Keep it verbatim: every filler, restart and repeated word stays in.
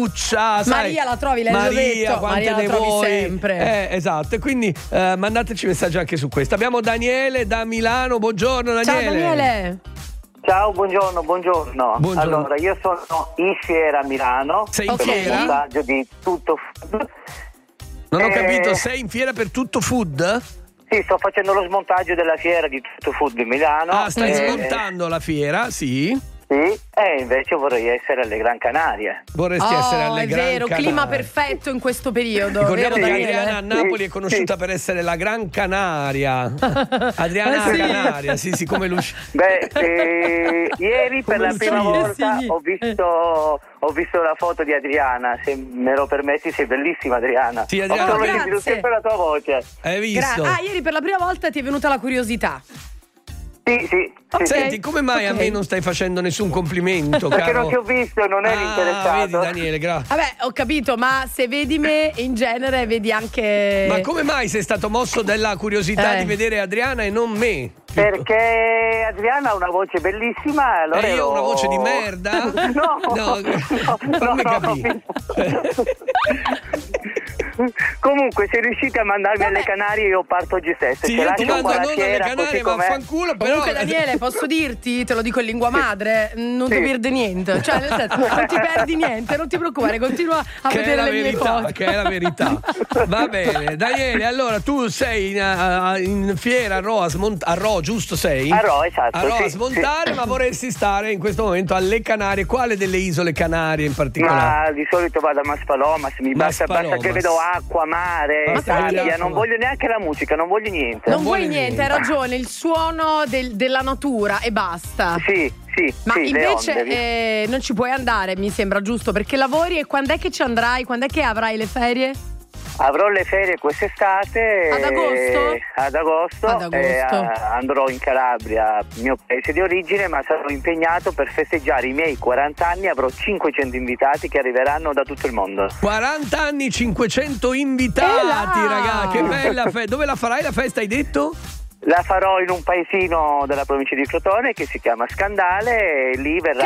Lucia, sai, Maria la trovi, l'hai Maria, detto. quante Maria ne la trovi vuoi? sempre. Eh, esatto, e quindi eh, mandateci messaggi anche su questo. Abbiamo Daniele da Milano, buongiorno Daniele. Ciao Daniele. Ciao, buongiorno, buongiorno. Buongiorno. Allora, io sono in fiera a Milano. Sei in Ok. per fiera? un montaggio di tutto food. Non ho Eh, capito, sei in fiera per tutto food? Sì, sto facendo lo smontaggio della fiera di tutto food di Milano. Ah, stai Eh, smontando la fiera, sì. Sì, e invece vorrei essere alle Gran Canarie. Vorresti Oh, essere alle è Gran vero, Canarie. clima perfetto in questo periodo. Ricordiamo vero, che Daniele? Adriana a Napoli Sì, è conosciuta sì. per essere la Gran Canaria. Adriana Eh sì. Canaria, sì, sì, come l'usci. Beh, eh, ieri per Come la lo prima sai? volta Sì. ho visto ho visto la foto di Adriana. Se me lo permetti, sei bellissima, Adriana. Sì, Adriana. Ho solo Grazie. sentito sempre la tua voce. Hai Gra- visto? ah, ieri per la prima volta ti è venuta la curiosità. Sì, sì. sì, Ok. sì. Senti, come mai a Ok. me non stai facendo nessun complimento, Perché caro? non ti ho visto, non eri Ah, interessato. vedi Daniele, grazie. Vabbè, ho capito, ma se vedi me in genere vedi anche. Ma come mai sei stato mosso dalla curiosità Eh. di vedere Adriana e non me? Perché Adriana ha una voce bellissima, allora E io ero- ho una voce di merda? No, No, no, fammi no. capire. Comunque, se riuscite a mandarmi Vabbè. alle Canarie, io parto oggi stesso. Sì, Ti io ti lascio mando qua la non alle fiera, Canarie, così ma com'è. affanculo, però. Comunque Daniele, posso dirti, te lo dico in lingua madre, non Sì. ti perdi niente, cioè nel senso non ti perdi niente, non ti preoccupare, continua a Che è vedere la le mie verità, foto. che è la verità. Va bene, Daniele, allora tu sei in, a- in fiera a Ro, a, smont- a Ro, giusto sei? A Ro, esatto, A Ro sì, a smontare, sì. ma vorresti stare in questo momento alle Canarie. Quale delle isole Canarie in particolare? Ma di solito vado a Maspalomas, mi basta, basta Maspalomas. che vedo acqua, mare, Basta vedere sabbia, acqua. non voglio neanche la musica, non voglio niente. Non vuole vuoi niente, hai niente. ragione, il suono del- della natura e basta. Sì, sì, Ma sì, le invece onde, eh, non ci puoi andare, mi sembra giusto, perché lavori e quando è che ci andrai? Quando è che avrai le ferie? Avrò le ferie quest'estate. Ad agosto? eh, Ad agosto. Ad agosto. eh, a- andrò in Calabria, mio paese di origine, ma sarò impegnato per festeggiare i miei quaranta anni. Avrò cinquecento invitati che arriveranno da tutto il mondo. quaranta anni, cinquecento invitati, E là! ragazzi. Che bella festa. Dove la farai la festa, hai detto? La farò in un paesino della provincia di Crotone che si chiama Scandale e lì verrà